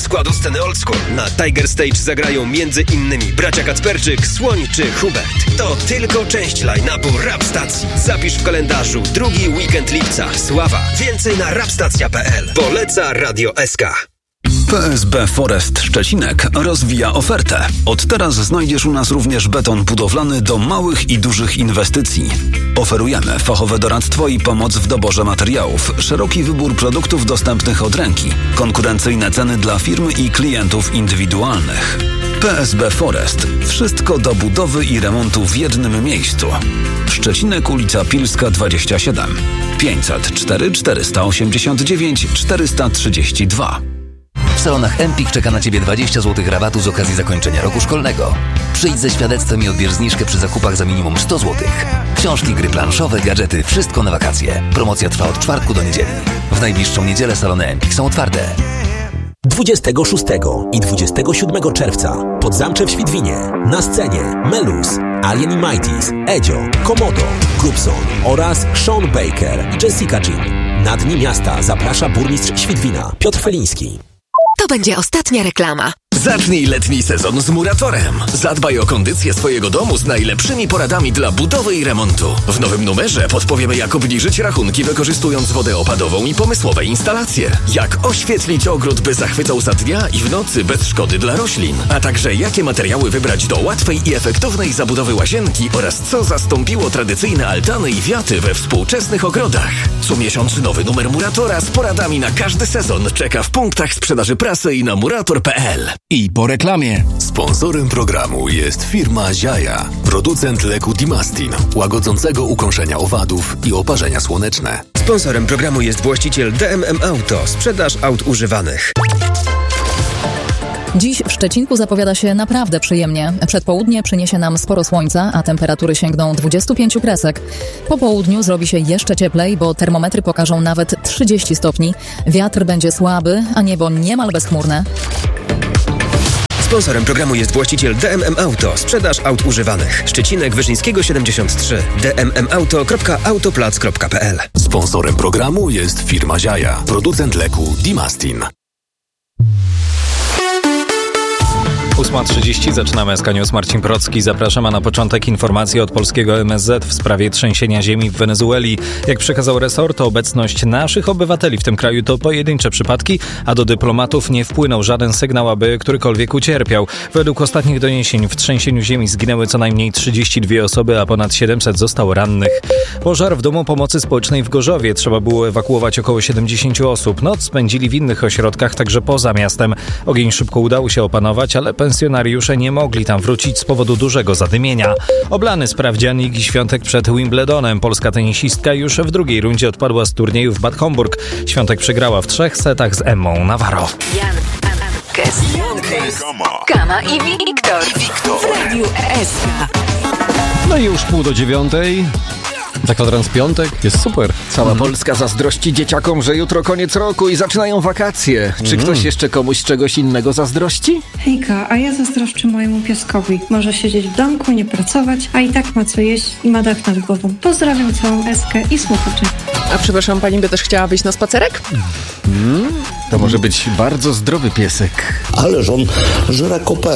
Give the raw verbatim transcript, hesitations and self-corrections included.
składu sceny old school. Na Tiger Stage zagrają między innymi bracia Kacperczyk, Słoń czy Hubert. To tylko część line-upu Rap Stacji. Zapisz w kalendarzu drugi weekend lipca. Sława. Więcej na rapstacja kropka p l. Poleca Radio S K. P S B Forest Szczecinek rozwija ofertę. Od teraz znajdziesz u nas również beton budowlany do małych i dużych inwestycji. Oferujemy fachowe doradztwo i pomoc w doborze materiałów, szeroki wybór produktów dostępnych od ręki, konkurencyjne ceny dla firm i klientów indywidualnych. P S B Forest. Wszystko do budowy i remontu w jednym miejscu. Szczecinek, ulica Pilska dwadzieścia siedem. pięćset cztery czterysta osiemdziesiąt dziewięć czterysta trzydzieści dwa. W salonach Empik czeka na Ciebie dwadzieścia złotych rabatu z okazji zakończenia roku szkolnego. Przyjdź ze świadectwem i odbierz zniżkę przy zakupach za minimum sto złotych. Książki, gry planszowe, gadżety, wszystko na wakacje. Promocja trwa od czwartku do niedzieli. W najbliższą niedzielę salony Empik są otwarte. dwudziestego szóstego i dwudziestego siódmego czerwca pod Zamcze w Świdwinie na scenie Melus, Alien i Mighties, Edzio, Komodo, Grubson oraz Sean Baker i Jessica Jean. Na Dni Miasta zaprasza burmistrz Świdwina Piotr Feliński. To będzie ostatnia reklama. Zacznij letni sezon z Muratorem. Zadbaj o kondycję swojego domu z najlepszymi poradami dla budowy i remontu. W nowym numerze podpowiemy, jak obniżyć rachunki wykorzystując wodę opadową i pomysłowe instalacje. Jak oświetlić ogród, by zachwycał za dnia i w nocy bez szkody dla roślin. A także jakie materiały wybrać do łatwej i efektownej zabudowy łazienki oraz co zastąpiło tradycyjne altany i wiaty we współczesnych ogrodach. Co miesiąc nowy numer Muratora z poradami na każdy sezon czeka w punktach sprzedaży prasy i na murator kropka p l. I po reklamie. Sponsorem programu jest firma Ziaja, producent leku Dimastin, łagodzącego ukąszenia owadów i oparzenia słoneczne. Sponsorem programu jest właściciel D M M Auto, sprzedaż aut używanych. Dziś w Szczecinku zapowiada się naprawdę przyjemnie. Przedpołudnie przyniesie nam sporo słońca, a temperatury sięgną dwudziestu pięciu kresek. Po południu zrobi się jeszcze cieplej, bo termometry pokażą nawet trzydzieści stopni. Wiatr będzie słaby, a niebo niemal bezchmurne. Sponsorem programu jest właściciel D M M Auto, sprzedaż aut używanych. Szczecinek, Wyszyńskiego siedemdziesiąt trzy. d m m auto kropka autoplac kropka p l. Sponsorem programu jest firma Ziaja, producent leku Dimastin. ósma trzydzieści, zaczynamy S K News. Marcin Procki, zapraszam, a na początek informacje od polskiego M S Z w sprawie trzęsienia ziemi w Wenezueli. Jak przekazał resort, obecność naszych obywateli w tym kraju to pojedyncze przypadki, a do dyplomatów nie wpłynął żaden sygnał, aby którykolwiek ucierpiał. Według ostatnich doniesień w trzęsieniu ziemi zginęły co najmniej trzydzieści dwie osoby, a ponad siedemset zostało rannych. Pożar w Domu Pomocy Społecznej w Gorzowie. Trzeba było ewakuować około siedemdziesiąt osób. Noc spędzili w innych ośrodkach, także poza miastem. Ogień szybko udało się opanować, ale pensjonariusze nie mogli tam wrócić z powodu dużego zadymienia. Oblany sprawdzian Igi Świątek przed Wimbledonem. Polska tenisistka już w drugiej rundzie odpadła z turnieju w Bad Homburg. Świątek przegrała w trzech setach z Emmą Navarro. Jan, Kes, Kama i Wiktor w Radiu S K. No i już pół do dziewiątej. Za kwadrans piątek, jest super. Cała mm. Polska zazdrości dzieciakom, że jutro koniec roku i zaczynają wakacje. Czy mm. ktoś jeszcze komuś czegoś innego zazdrości? Hejka, a ja zazdroszczę mojemu pieskowi. Może siedzieć w domku, nie pracować, a i tak ma co jeść i ma dach nad głową. Pozdrawiam całą Eskę i słuchaczy. A przepraszam, pani by też chciała wyjść na spacerek? Mm. To może być bardzo zdrowy piesek. Ależ on żre kopertę.